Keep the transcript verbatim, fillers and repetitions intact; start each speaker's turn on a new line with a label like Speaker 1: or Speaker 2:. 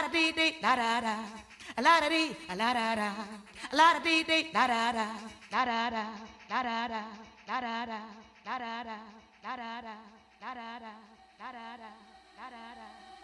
Speaker 1: da dee dee da da da, a la da dee, a la da da, a la da dee dee da da da, da da da, da da da, da da da, da da da, da da da, da da da, da da da, da da da.